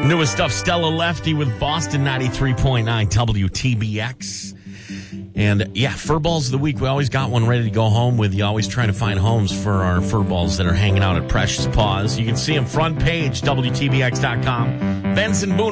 Newest stuff, Stella Lefty with Boston 93.9 WTBX. And yeah, fur balls of the week. We always got one ready to go home with. You always trying to find homes for our fur balls that are hanging out at Precious Paws. You can see them front page, WTBX.com. Benson Boone.